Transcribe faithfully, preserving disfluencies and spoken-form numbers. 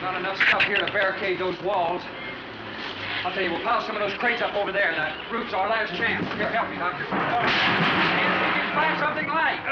Not enough stuff here to barricade those walls. I'll tell you, we'll pile some of those crates up over there. The roof's our last chance. Here, help me, Doctor. See if you can find something light.